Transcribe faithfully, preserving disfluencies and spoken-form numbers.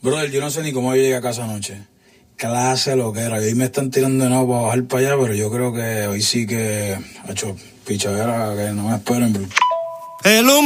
Brother, yo no sé ni cómo yo llegué a casa anoche. Clase lo que era. Y hoy me están tirando de nuevo para bajar para allá, pero yo creo que hoy sí que ha hecho pichadera, que no me esperen. Bro. El humo